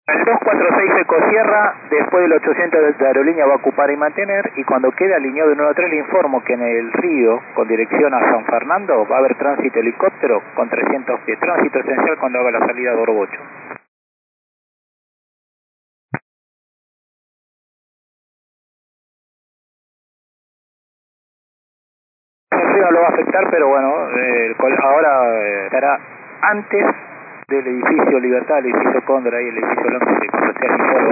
El 246 Ecosierra, después del 800 de Aerolínea va a ocupar y mantener, y cuando quede alineado de 193 le informo que en el río, con dirección a San Fernando, va a haber tránsito helicóptero con 300 pies, tránsito esencial cuando haga la salida de Orobocho. El río no lo va a afectar, pero bueno, ahora estará antes del edificio Libertad, el edificio Cóndor, ahí el edificio López,